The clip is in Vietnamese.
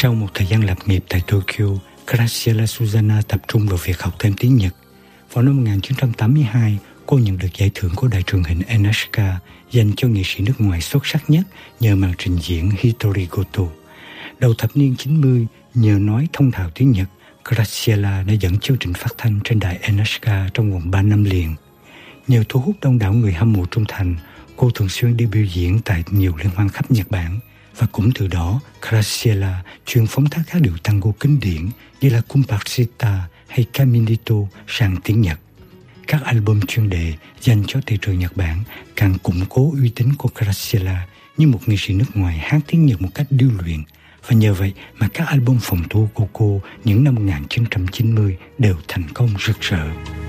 Sau một thời gian lập nghiệp tại Tokyo, Graciela Susana tập trung vào việc học thêm tiếng Nhật. Vào năm 1982, cô nhận được giải thưởng của đài truyền hình NHK dành cho nghệ sĩ nước ngoài xuất sắc nhất nhờ màn trình diễn Hitori Goto. Đầu thập niên 90, nhờ nói thông thạo tiếng Nhật, Graciela đã dẫn chương trình phát thanh trên đài NHK trong vòng 3 năm liền. Nhờ thu hút đông đảo người hâm mộ trung thành, cô thường xuyên đi biểu diễn tại nhiều liên hoan khắp Nhật Bản. Và cũng từ đó, Graciela truyền phóng thác các điệu tango kinh điển như là Comparsita hay Caminito sang tiếng Nhật. Các album chuyên đề dành cho thị trường Nhật Bản càng củng cố uy tín của Graciela như một nghệ sĩ nước ngoài hát tiếng Nhật một cách điêu luyện. Và nhờ vậy mà các album phòng thu của cô những năm 1990 đều thành công rực rỡ.